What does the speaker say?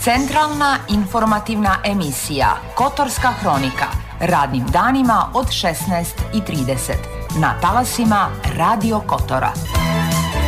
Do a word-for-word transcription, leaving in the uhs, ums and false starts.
Centralna informativna emisija Kotorska hronika, radnim danima od šesnaest i trideset na talasima Radio Kotora.